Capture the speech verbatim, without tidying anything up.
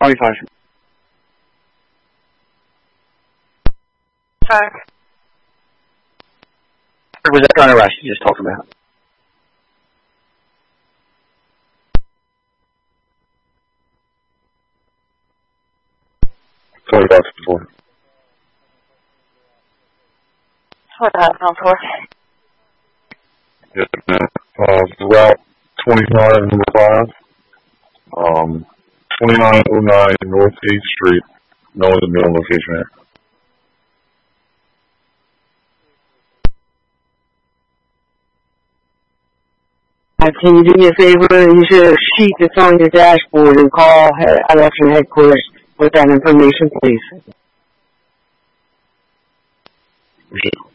twenty-five. Check. Or was that on arrest you just talked about? Sorry about before. What happened on for? Yes, ma'am. Uh, Route twenty-five, number five. Um, twenty-nine oh nine North eighth Street. No one's in the middle location there. Uh, can you do me a favor? Use your sheet that's on your dashboard and call election headquarters with that information, please. Appreciate it.